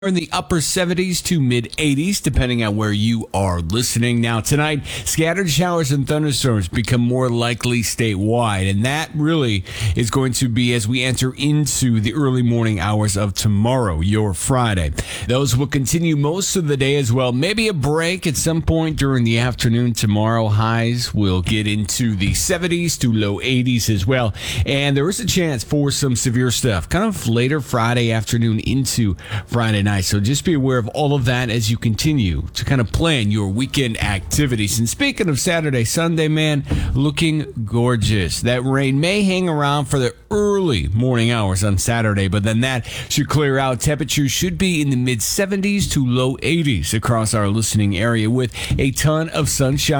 In the upper 70s to mid 80s, depending on where you are listening. Now, tonight, scattered showers and thunderstorms become more likely statewide, and that really is going to be as we enter into the early morning hours of tomorrow, your Friday. Those will continue most of the day as well. Maybe a break at some point during the afternoon tomorrow. Highs will get into the 70s to low 80s as well, and there is a chance for some severe stuff kind of later Friday afternoon into Friday night. So just be aware of all of that as you continue to kind of plan your weekend activities. And speaking of Saturday, Sunday, man, looking gorgeous. That rain may hang around for the early morning hours on Saturday, but then that should clear out. Temperatures should be in the mid 70s to low 80s across our listening area with a ton of sunshine.